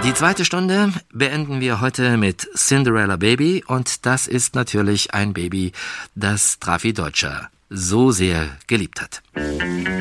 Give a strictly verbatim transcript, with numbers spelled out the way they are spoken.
Die zweite Stunde beenden wir heute mit Cinderella Baby und das ist natürlich ein Baby, das Drafi Deutscher so sehr geliebt hat.